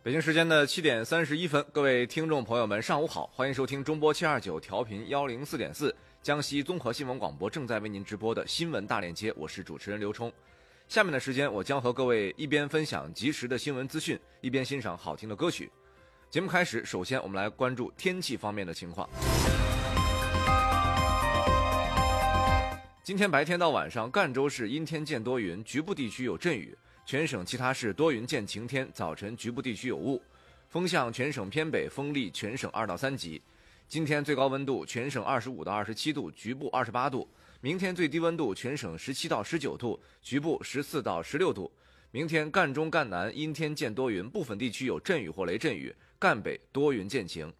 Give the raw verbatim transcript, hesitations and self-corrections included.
北京时间的七点三十一分，各位听众朋友们，上午好，欢迎收听中波七二九调频幺零四点四，江西综合新闻广播正在为您直播的新闻大链接，我是主持人刘冲。下面的时间，我将和各位一边分享及时的新闻资讯，一边欣赏好听的歌曲。节目开始，首先我们来关注天气方面的情况。今天白天到晚上，赣州市阴天见多云，局部地区有阵雨。全省其他市多云见晴天，早晨局部地区有雾，风向全省偏北，风力全省二到三级。今天最高温度全省二十五到二十七度，局部二十八度。明天最低温度全省十七到十九度，局部十四到十六度。明天赣中赣南阴天见多云，部分地区有阵雨或雷阵雨，赣北多云见晴。